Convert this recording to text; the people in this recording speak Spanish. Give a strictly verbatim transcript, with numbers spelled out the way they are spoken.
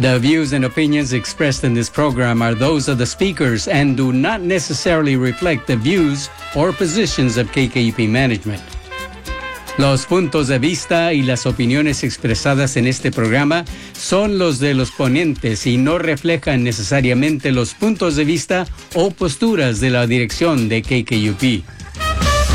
The views and opinions expressed in this program are those of the speakers and do not necessarily reflect the views or positions of K K U P management. Los puntos de vista y las opiniones expresadas en este programa son los de los ponentes y no reflejan necesariamente los puntos de vista o posturas de la dirección de K K U P.